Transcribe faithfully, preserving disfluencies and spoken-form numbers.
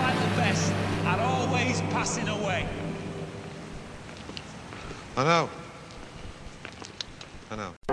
like the best are always passing away. I know. I know.